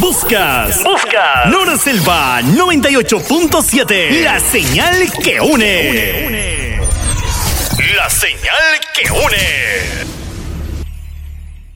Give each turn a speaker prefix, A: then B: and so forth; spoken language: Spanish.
A: Buscas Nora Selva 98.7. La señal que une. La señal que une.